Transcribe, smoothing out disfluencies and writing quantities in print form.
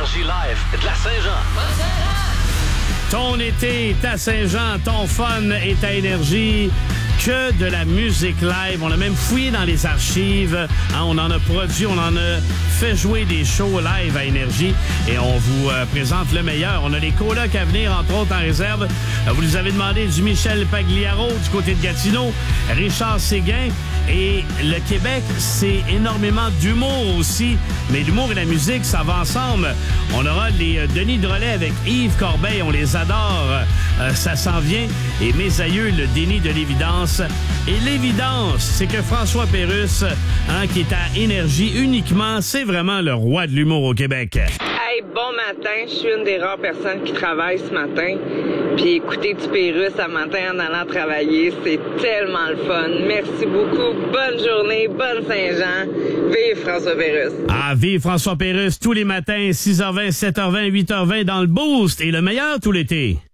Énergie live de la Saint-Jean. Ton été est à Saint-Jean, ton fun est à Énergie. Que de la musique live. On a même fouillé dans les archives. On en a produit, on en a fait jouer des shows live à Énergie. Et on vous présente le meilleur. On a les colocs à venir, entre autres, en réserve. Vous nous avez demandé du Michel Pagliaro du côté de Gatineau, Richard Séguin. Et le Québec, c'est énormément d'humour aussi. Mais l'humour et la musique, ça va ensemble. On aura les Denis Drolet avec Yves Corbeil. On les adore. Ça s'en vient. Et mes aïeux, le déni de l'évidence. Et l'évidence, c'est que François Pérusse, qui est à Énergie uniquement, c'est vraiment le roi de l'humour au Québec. Hey, bon matin. Je suis une des rares personnes qui travaille ce matin. Puis écouter du Pérusse à matin en allant travailler, c'est tellement le fun. Merci beaucoup. Bonne journée. Bonne Saint-Jean. Vive François Pérusse. Vive François Pérusse tous les matins, 6h20, 7h20, 8h20 dans le Boost. Et le meilleur tout l'été.